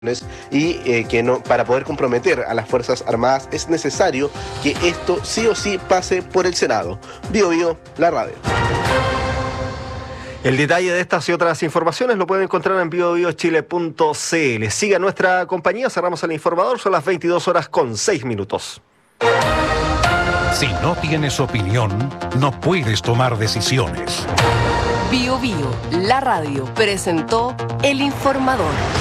y que no, para poder comprometer a las Fuerzas Armadas es necesario que esto sí o sí pase por el Senado. Bio Bio, la radio. El detalle de estas y otras informaciones lo pueden encontrar en biobiochile.cl. Siga nuestra compañía, cerramos el informador, son las 22:06. Si no tienes opinión, no puedes tomar decisiones. Bio Bio, la radio, presentó El Informador.